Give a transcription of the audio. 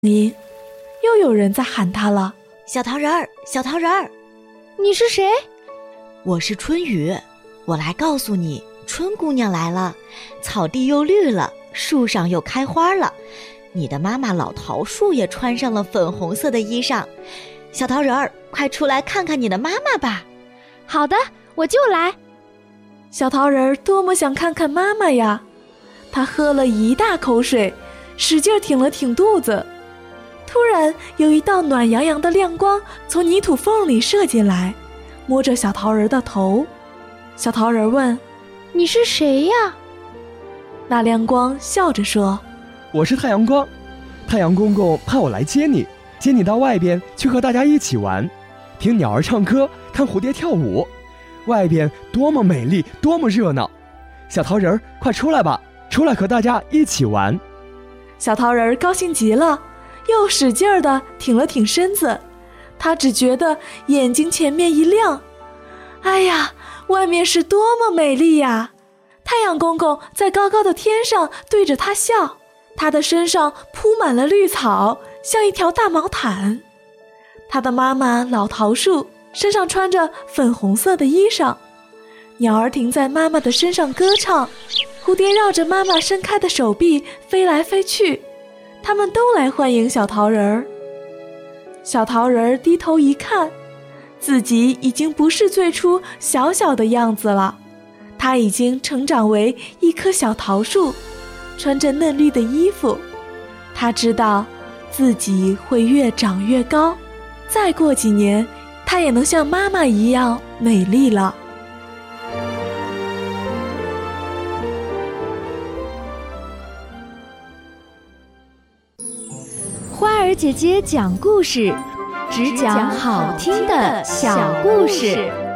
里又有人在喊他了： 小桃仁儿，小桃仁儿。 你是谁？ 我是春雨，我来告诉你，春姑娘来了，草地又绿了，树上又开花了，你的妈妈老桃树也穿上了粉红色的衣裳。小桃仁儿，快出来看看你的妈妈吧。 好的，我就来。 小桃仁儿多么想看看妈妈呀！他喝了一大口水，使劲挺了挺肚子。突然有一道暖洋洋的亮光从泥土缝里射进来，摸着小桃仁的头。小桃仁问： 你是谁呀？ 那亮光笑着说： 我是太阳光，太阳公公派我来接你到外边去和大家一起玩，听鸟儿唱歌，看蝴蝶跳舞，外边多么美丽，多么热闹。小桃仁儿，快出来吧，出来和大家一起玩。 小桃仁高兴极了，又使劲地挺了挺身子。他只觉得眼睛前面一亮，哎呀，外面是多么美丽呀！太阳公公在高高的天上对着他笑，他的身上铺满了绿草，像一条大毛毯。他的妈妈老桃树身上穿着粉红色的衣裳，鸟儿停在妈妈的身上歌唱，蝴蝶绕着妈妈伸开的手臂飞来飞去，他们都来欢迎小桃仁儿。小桃仁儿低头一看，自己已经不是最初小小的样子了，他已经成长为一棵小桃树，穿着嫩绿的衣服。他知道自己会越长越高，再过几年，他也能像妈妈一样美丽了。 花儿姐姐讲故事，只讲好听的小故事。